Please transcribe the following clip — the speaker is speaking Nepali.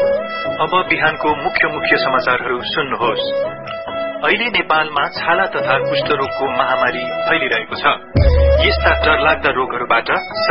अब बिहानको मुख्य समाचारहरू सुन्नुहोस्। अहिले नेपालमा छाला तथा कुष्ठरोगको महामारी फैलिरहेको छ। यस्ता डरलाग्दा रोगहरूबाट